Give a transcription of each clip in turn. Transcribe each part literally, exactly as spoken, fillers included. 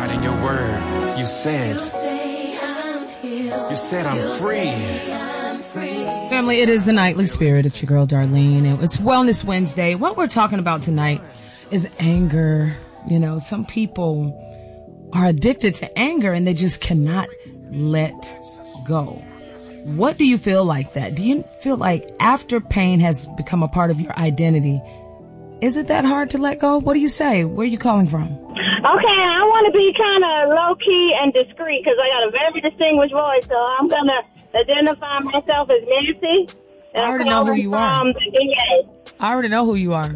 God, in your word, you said, you said I'm free. Family, it is the Nightly Spirit. It's your girl, Darlene. It was Wellness Wednesday. What we're talking about tonight is anger. You know, some people are addicted to anger and they just cannot let go. What do you feel like that? Do you feel like after pain has become a part of your identity, is it that hard to let go? What do you say? Where are you calling from? Okay, I want to be kind of low-key and discreet because I got a very distinguished voice, so I'm going to identify myself as Nancy. I already know who you are. I already know who you are.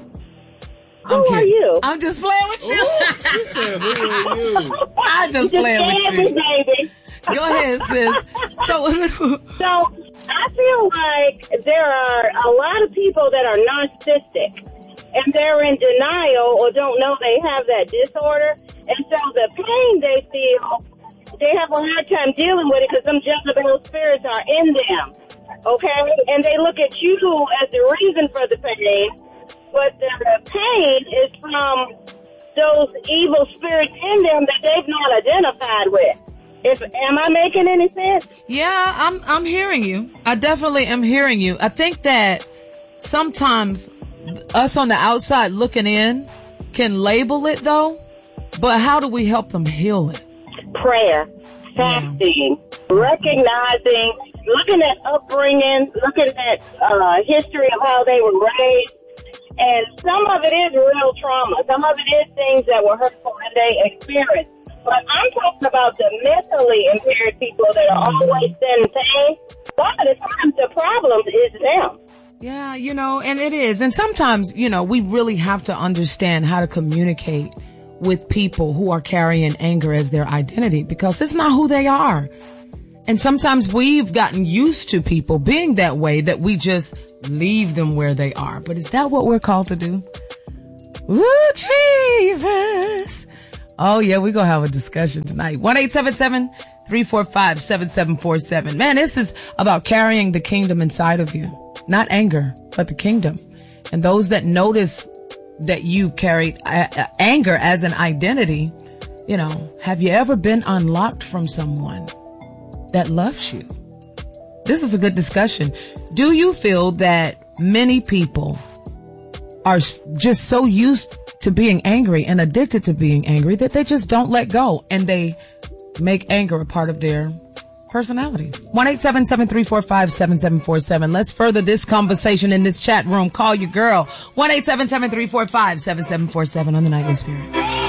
Who I'm are you? I'm just playing with you. Ooh, she said, who are you? I just, just playing with you. Me, baby. Go ahead, sis. So, so I feel like there are a lot of people that are narcissistic. And they're in denial or don't know they have that disorder. And so the pain they feel, they have a hard time dealing with it because some Jezebel spirits are in them. Okay? And they look at you as the reason for the pain. But the pain is from those evil spirits in them that they've not identified with. If, am I making any sense? Yeah, I'm, I'm hearing you. I definitely am hearing you. I think that sometimes us on the outside looking in can label it though, but how do we help them heal it? Prayer, fasting, yeah. recognizing, looking at upbringing, looking at uh, history of how they were raised. And some of it is real trauma. Some of it is things that were hurtful and they experienced. But I'm talking about the mentally impaired people that are mm-hmm. always in pain. A lot of the times the problem is them. Yeah, you know, and it is. And sometimes, you know, we really have to understand how to communicate with people who are carrying anger as their identity because it's not who they are. And sometimes we've gotten used to people being that way that we just leave them where they are. But is that what we're called to do? Ooh, Jesus. Oh, yeah, we're going to have a discussion tonight. one eight seven seven, three four five, seven seven four seven. Man, this is about carrying the kingdom inside of you. Not anger, but the kingdom. And those that notice that you carried a- a- anger as an identity, you know, have you ever been unlocked from someone that loves you? This is a good discussion. Do you feel that many people are just so used to being angry and addicted to being angry that they just don't let go and they make anger a part of their personality? one eight seven seven, three four five, seven seven four seven. Let's further this conversation in this chat room. Call your girl. one eight seven seven, three four five, seven seven four seven on the Nightly Spirit.